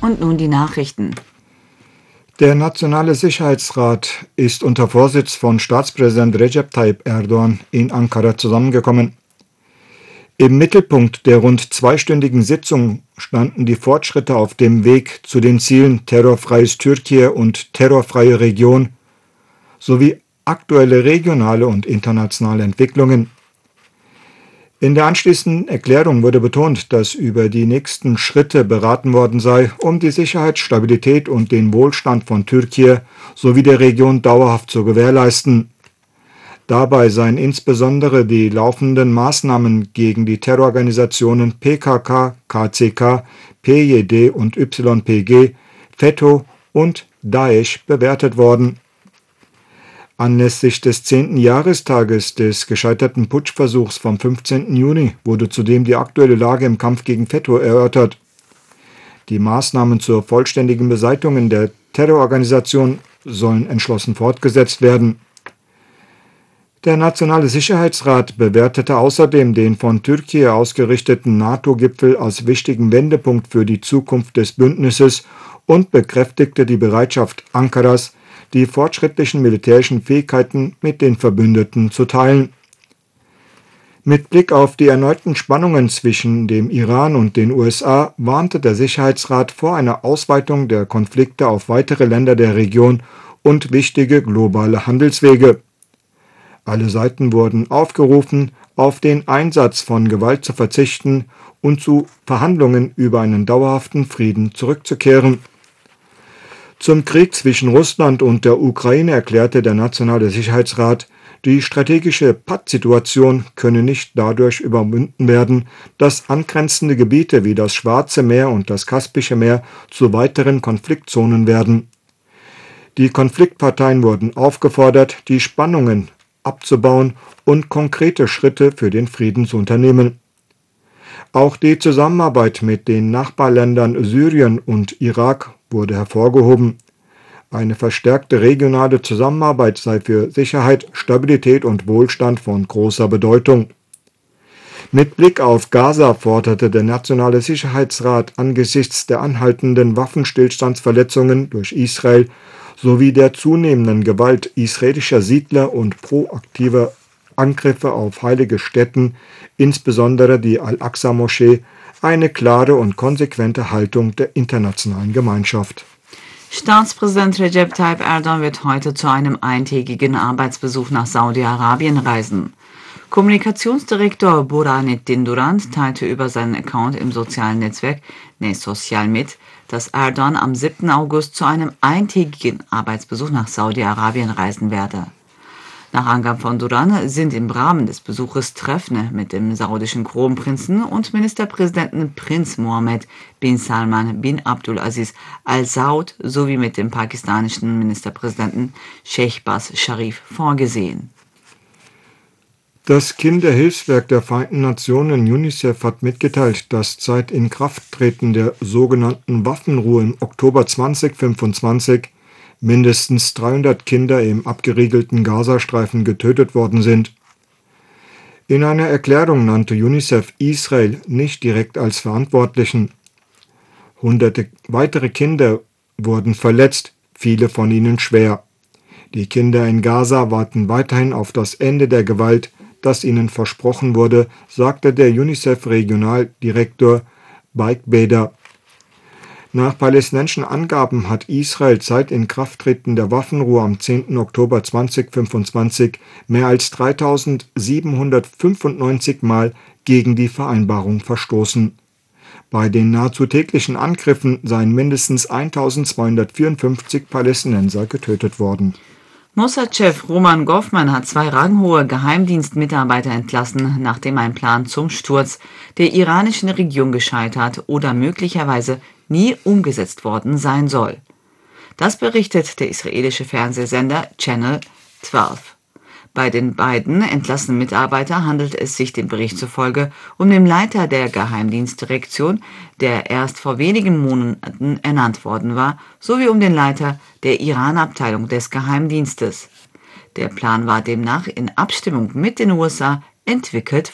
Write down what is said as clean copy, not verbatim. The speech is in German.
Und nun die Nachrichten. Der Nationale Sicherheitsrat ist unter Vorsitz von Staatspräsident Recep Tayyip Erdogan in Ankara zusammengekommen. Im Mittelpunkt der rund zweistündigen Sitzung standen die Fortschritte auf dem Weg zu den Zielen terrorfreies Türkei und terrorfreie Region sowie aktuelle regionale und internationale Entwicklungen. In der anschließenden Erklärung wurde betont, dass über die nächsten Schritte beraten worden sei, um die Sicherheit, Stabilität und den Wohlstand von Türkei sowie der Region dauerhaft zu gewährleisten. Dabei seien insbesondere die laufenden Maßnahmen gegen die Terrororganisationen PKK, KCK, PYD und YPG, FETÖ und Daesh bewertet worden. Anlässlich des 10. Jahrestages des gescheiterten Putschversuchs vom 15. Juni wurde zudem die aktuelle Lage im Kampf gegen FETÖ erörtert. Die Maßnahmen zur vollständigen Beseitigung der Terrororganisation sollen entschlossen fortgesetzt werden. Der Nationale Sicherheitsrat bewertete außerdem den von Türkei ausgerichteten NATO-Gipfel als wichtigen Wendepunkt für die Zukunft des Bündnisses und bekräftigte die Bereitschaft Ankaras, die fortschrittlichen militärischen Fähigkeiten mit den Verbündeten zu teilen. Mit Blick auf die erneuten Spannungen zwischen dem Iran und den USA warnte der Sicherheitsrat vor einer Ausweitung der Konflikte auf weitere Länder der Region und wichtige globale Handelswege. Alle Seiten wurden aufgerufen, auf den Einsatz von Gewalt zu verzichten und zu Verhandlungen über einen dauerhaften Frieden zurückzukehren. Zum Krieg zwischen Russland und der Ukraine erklärte der Nationale Sicherheitsrat, die strategische Pattsituation könne nicht dadurch überwunden werden, dass angrenzende Gebiete wie das Schwarze Meer und das Kaspische Meer zu weiteren Konfliktzonen werden. Die Konfliktparteien wurden aufgefordert, die Spannungen abzubauen und konkrete Schritte für den Frieden zu unternehmen. Auch die Zusammenarbeit mit den Nachbarländern Syrien und Irak wurde hervorgehoben. Eine verstärkte regionale Zusammenarbeit sei für Sicherheit, Stabilität und Wohlstand von großer Bedeutung. Mit Blick auf Gaza forderte der Nationale Sicherheitsrat angesichts der anhaltenden Waffenstillstandsverletzungen durch Israel sowie der zunehmenden Gewalt israelischer Siedler und proaktiver Angriffe auf heilige Stätten, insbesondere die Al-Aqsa-Moschee, eine klare und konsequente Haltung der internationalen Gemeinschaft. Staatspräsident Recep Tayyip Erdogan wird heute zu einem eintägigen Arbeitsbesuch nach Saudi-Arabien reisen. Kommunikationsdirektor Burhanettin Duran teilte über seinen Account im sozialen Netzwerk Nesocial mit, dass Erdogan am 7. August zu einem eintägigen Arbeitsbesuch nach Saudi-Arabien reisen werde. Nach Angaben von Duran sind im Rahmen des Besuches Treffen mit dem saudischen Kronprinzen und Ministerpräsidenten Prinz Mohammed bin Salman bin Abdulaziz Al Saud sowie mit dem pakistanischen Ministerpräsidenten Shehbaz Sharif vorgesehen. Das Kinderhilfswerk der Vereinten Nationen UNICEF hat mitgeteilt, dass seit Inkrafttreten der sogenannten Waffenruhe im Oktober 2025 mindestens 300 Kinder im abgeriegelten Gazastreifen getötet worden sind. In einer Erklärung nannte UNICEF Israel nicht direkt als Verantwortlichen. Hunderte weitere Kinder wurden verletzt, viele von ihnen schwer. Die Kinder in Gaza warten weiterhin auf das Ende der Gewalt, das ihnen versprochen wurde, sagte der UNICEF-Regionaldirektor Baik Beda. Nach palästinensischen Angaben hat Israel seit Inkrafttreten der Waffenruhe am 10. Oktober 2025 mehr als 3.795 Mal gegen die Vereinbarung verstoßen. Bei den nahezu täglichen Angriffen seien mindestens 1.254 Palästinenser getötet worden. Mossad-Chef Roman Goffman hat 2 ranghohe Geheimdienstmitarbeiter entlassen, nachdem ein Plan zum Sturz der iranischen Regierung gescheitert oder möglicherweise nie umgesetzt worden sein soll. Das berichtet der israelische Fernsehsender Channel 12. Bei den beiden entlassenen Mitarbeitern handelt es sich dem Bericht zufolge um den Leiter der Geheimdienstdirektion, der erst vor wenigen Monaten ernannt worden war, sowie um den Leiter der Iran-Abteilung des Geheimdienstes. Der Plan war demnach in Abstimmung mit den USA entwickelt